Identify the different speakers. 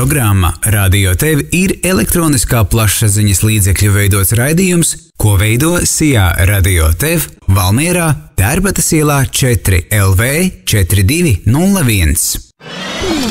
Speaker 1: Programma Radio Tev ir elektroniskā plašsaziņas līdzekļu veidots raidījums, ko veido Sijā Radio Tev, Valmierā, Tērbatas ielā 4 LV 4201.